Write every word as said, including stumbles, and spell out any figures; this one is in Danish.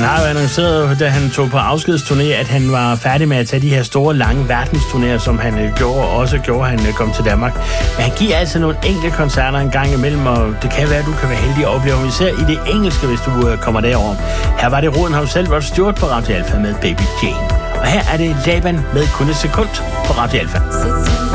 Han har jo annonceret, da han tog på afskedsturné, at han var færdig med at tage de her store, lange verdensturnéer, som han gjorde, og også gjorde, han kom til Danmark. Men han giver altså nogle enkelte koncerter en gang imellem, og det kan være, at du kan være heldig at opleve ham, især i det engelske, hvis du kommer derover. Her var det Roden ham selv, Rod Stewart på Radio Alpha med Baby Jane. Og her er det Laban med kun et sekund på Radio Alpha.